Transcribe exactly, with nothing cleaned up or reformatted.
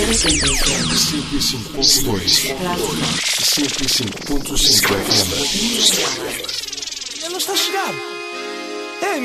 cento e cinco ponto dois, cento e cinco ponto cinco F M. Ele não está a chegar.